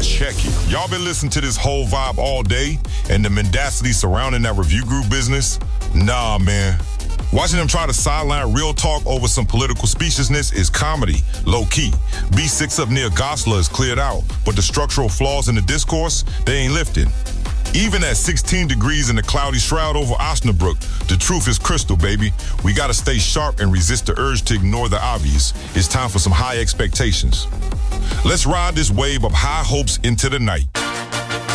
Check it. Y'all been listening to this whole vibe all day and the mendacity surrounding that review group business? Nah, man. Watching them try to sideline real talk over some political speciousness is comedy, low-key. B6 up near Goslar is cleared out, but the structural flaws in the discourse, they ain't lifted. Even at 16 degrees in the cloudy shroud over Osnabrück, the truth is crystal, baby. We gotta stay sharp and resist the urge to ignore the obvious. It's time for some high expectations. Let's ride this wave of high hopes into the night.